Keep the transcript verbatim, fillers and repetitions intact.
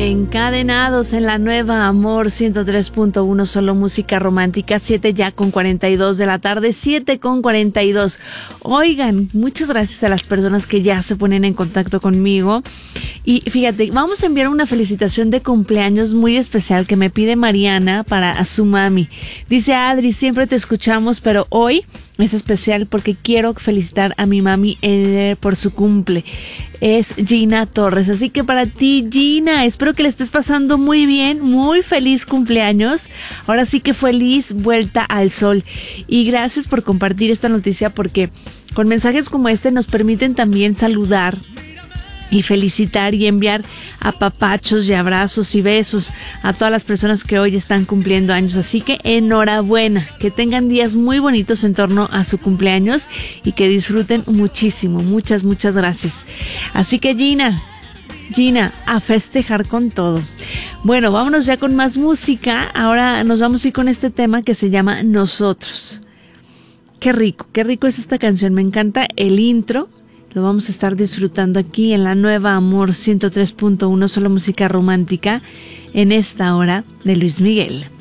Encadenados en la nueva Amor ciento tres punto uno, solo música romántica, siete ya con cuarenta y dos de la tarde, siete con cuarenta y dos. Oigan, muchas gracias a las personas que ya se ponen en contacto conmigo. Y fíjate, vamos a enviar una felicitación de cumpleaños muy especial que me pide Mariana para a su mami. Dice: Adri, siempre te escuchamos, pero hoy es especial porque quiero felicitar a mi mami eh, por su cumple. Es Gina Torres, así que para ti, Gina, espero que le estés pasando muy bien, muy feliz cumpleaños. Ahora sí que feliz vuelta al sol. Y gracias por compartir esta noticia, porque con mensajes como este nos permiten también saludar y felicitar y enviar apapachos y abrazos y besos a todas las personas que hoy están cumpliendo años. Así que enhorabuena, que tengan días muy bonitos en torno a su cumpleaños y que disfruten muchísimo. Muchas, muchas gracias. Así que Gina, Gina, a festejar con todo. Bueno, vámonos ya con más música. Ahora nos vamos a ir con este tema que se llama Nosotros. Qué rico, qué rico es esta canción. Me encanta el intro. Lo vamos a estar disfrutando aquí en la nueva Amor ciento tres punto uno, solo música romántica, en esta hora de Luis Miguel.